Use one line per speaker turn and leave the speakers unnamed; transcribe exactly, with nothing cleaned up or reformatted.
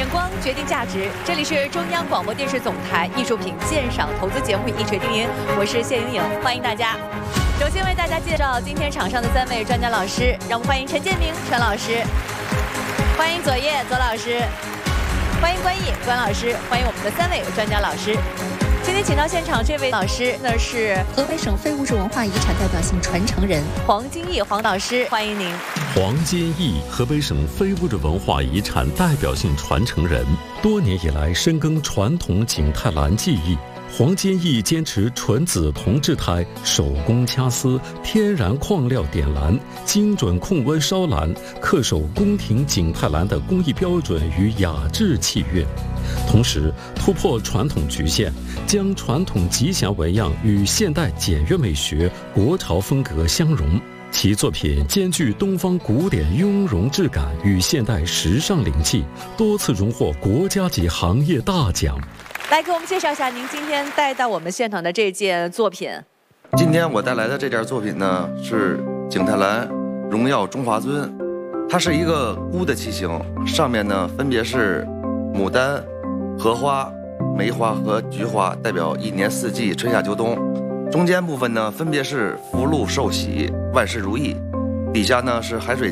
眼光决定价值，这里是中央广播电视总台艺术品鉴赏投资节目《一锤定音》，我是谢莹莹，欢迎大家。首先为大家介绍今天场上的三位专家老师，让我们欢迎陈建明陈老师，欢迎左叶左老师，欢迎关毅关老师，欢迎我们的三位专家老师。今天请到现场这位老师，那是
河北省非物质文化遗产代表性传承人
黄金义黄老师，欢迎您。
黄金义，河北省非物质文化遗产代表性传承人，多年以来深耕传统景泰蓝技艺。黄金义坚持纯紫铜制胎、手工掐丝、天然矿料点蓝、精准控温烧蓝，恪守宫廷景泰蓝的工艺标准与雅致器乐。同时突破传统局限，将传统吉祥纹样与现代简约美学、国潮风格相融。其作品兼具东方古典雍容质感与现代时尚灵气，多次荣获国家级行业大奖。
来给我们介绍一下您今天带到我们现场的这件作品。
今天我带来的这件作品呢，是景泰蓝荣耀中华尊，它是一个孤的器型，上面呢分别是牡丹、荷花、梅花和菊花，代表一年四季春夏秋冬。中间部分呢分别是福禄寿喜、万事如意，底下呢是海水